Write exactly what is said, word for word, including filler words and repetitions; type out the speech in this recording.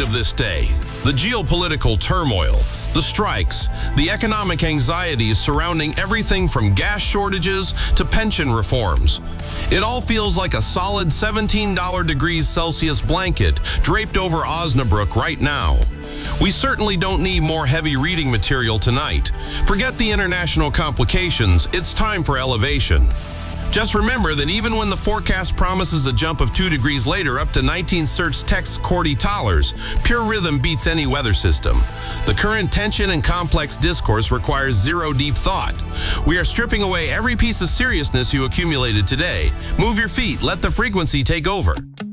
of this day, the geopolitical turmoil, the strikes, the economic anxieties surrounding everything from gas shortages to pension reforms. It all feels like a solid seventeen degrees Celsius blanket draped over Osnabrück right now. We certainly don't need more heavy reading material tonight. Forget the international complications, it's time for elevation. Just remember that even when the forecast promises a jump of two degrees later up to nineteen Certs Tex Cordy Tollers, pure rhythm beats any weather system. The current tension and complex discourse requires zero deep thought. We are stripping away every piece of seriousness you accumulated today. Move your feet, let the frequency take over.